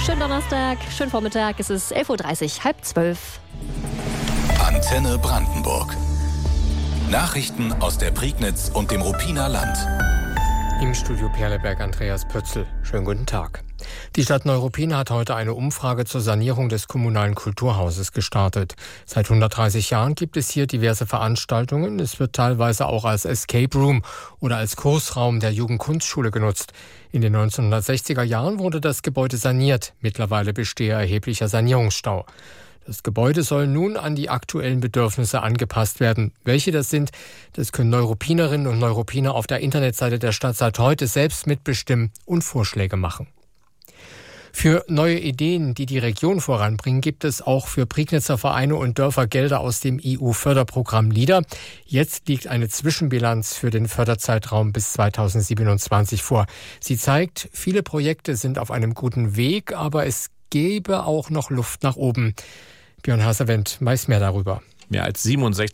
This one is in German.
Schönen Donnerstag, schönen Vormittag. Es ist 11.30 Uhr, 11:30. Antenne Brandenburg. Nachrichten aus der Prignitz und dem Ruppiner Land. Im Studio Perleberg Andreas Pötzl. Schönen guten Tag. Die Stadt Neuruppin hat heute eine Umfrage zur Sanierung des kommunalen Kulturhauses gestartet. Seit 130 Jahren gibt es hier diverse Veranstaltungen. Es wird teilweise auch als Escape Room oder als Kursraum der Jugendkunstschule genutzt. In den 1960er Jahren wurde das Gebäude saniert. Mittlerweile bestehe erheblicher Sanierungsstau. Das Gebäude soll nun an die aktuellen Bedürfnisse angepasst werden. Welche das sind, das können Neuruppinerinnen und Neuruppiner auf der Internetseite der Stadt seit heute selbst mitbestimmen und Vorschläge machen. Für neue Ideen, die die Region voranbringen, gibt es auch für Prignitzer Vereine und Dörfer Gelder aus dem EU-Förderprogramm LEADER. Jetzt liegt eine Zwischenbilanz für den Förderzeitraum bis 2027 vor. Sie zeigt, viele Projekte sind auf einem guten Weg, aber es gäbe auch noch Luft nach oben. Björn Haserwendt weiß mehr darüber. Mehr als 67